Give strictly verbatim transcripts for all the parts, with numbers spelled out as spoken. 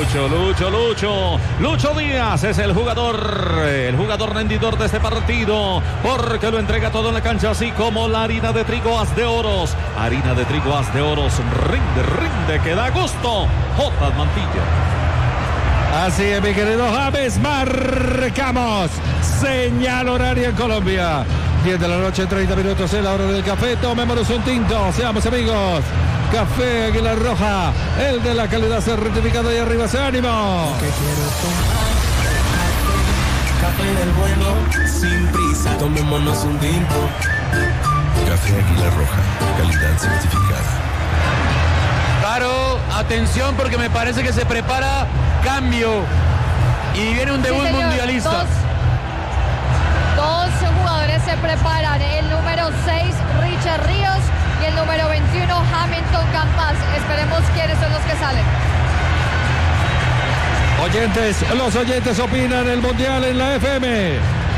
Lucho, Lucho, Lucho. Lucho Díaz es el jugador, el jugador rendidor de este partido, porque lo entrega todo en la cancha, así como la harina de trigo Haz de Oros. Harina de trigo Haz de Oros, rinde, rinde, que da gusto. J. Mantilla. Así es, mi querido James, marcamos señal horaria en Colombia. diez de la noche, treinta minutos, es la hora del café. Tomémonos un tinto, seamos amigos. Café Águila Roja, el de la calidad certificado, y arriba ese ánimo. Que quiero tomar café del bueno, sin prisa, tomémonos un tinto. Café Águila Roja, calidad certificada. Claro, atención porque me parece que se prepara cambio y viene un debut sí, mundialista. Dos, dos jugadores se preparan, el número seis Richard Ríos y el número veintiuno Hamilton Campas. Esperemos quiénes son los que salen. Oyentes, los oyentes opinan el mundial en la F M.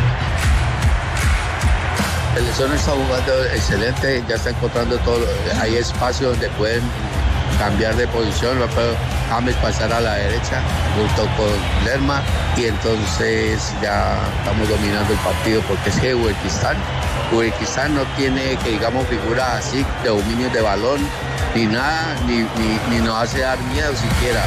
El León está jugando excelente, ya está encontrando todo, hay espacio donde pueden cambiar de posición, va a James pasar a la derecha junto con Lerma, y entonces ya estamos dominando el partido, porque es que Uzbekistán, Uzbekistán no tiene, que digamos, figuras así de dominio de balón, ni nada, ni, ni, ni nos hace dar miedo siquiera.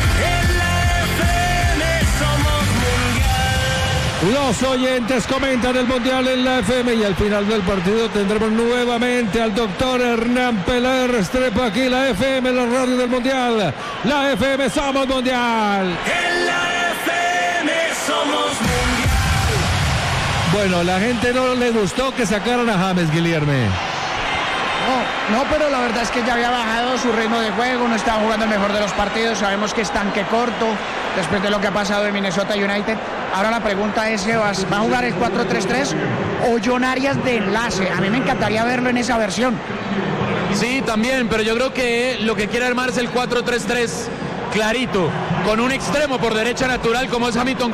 Los oyentes comentan el mundial en la F M, y al final del partido tendremos nuevamente al doctor Hernán Peláez Restrepo aquí en la F M, la radio del mundial. La F M somos mundial. En la F M somos mundial. Bueno, la gente no le gustó que sacaran a James, Guilherme. No, no, pero la verdad es que ya había bajado su ritmo de juego, no estaba jugando el mejor de los partidos, sabemos que es tanque corto después de lo que ha pasado en Minnesota United. Ahora la pregunta es, Sebas, ¿va a jugar el cuatro tres tres o John Arias de enlace? A mí me encantaría verlo en esa versión. Sí, también, pero yo creo que lo que quiere armar es el cuatro tres tres clarito, con un extremo por derecha natural como es Hamilton